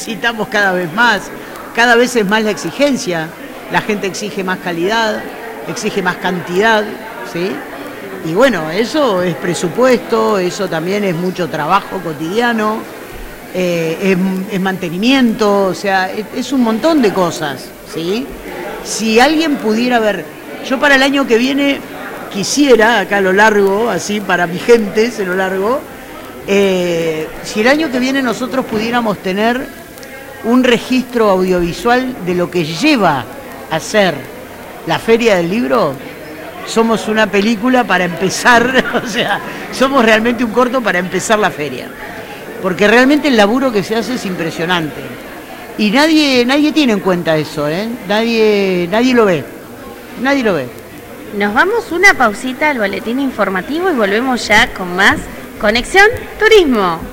Necesitamos cada vez es más la exigencia, la gente exige más calidad, exige más cantidad, ¿sí? Y bueno, eso es presupuesto, eso también es mucho trabajo cotidiano, es mantenimiento, o sea, es un montón de cosas, ¿sí? Si alguien pudiera ver, yo para el año que viene quisiera, acá a lo largo, así para mi gente, se lo largo, si el año que viene nosotros pudiéramos tener un registro audiovisual de lo que lleva a ser la Feria del Libro, somos una película para empezar, o sea, somos realmente un corto para empezar la feria, porque realmente el laburo que se hace es impresionante y nadie tiene en cuenta eso, nadie lo ve, nadie lo ve. Nos vamos una pausita al boletín informativo y volvemos ya con más Conexión Turismo.